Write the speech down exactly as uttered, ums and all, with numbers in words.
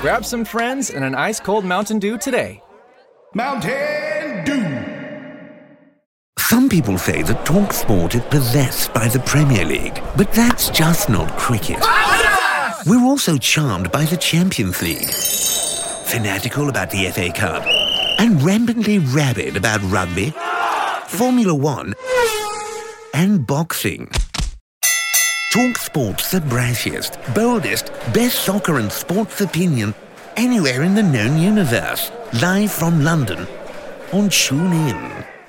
Grab some friends and an ice-cold Mountain Dew today. Mountain Dew! Some people say that TalkSport is possessed by the Premier League, but that's just not cricket. We're also charmed by the Champions League, fanatical about the F A Cup, and rampantly rabid about rugby, Formula One, and boxing. TalkSport's the brashiest, boldest, best soccer and sports opinion anywhere in the known universe. Live from London on TuneIn.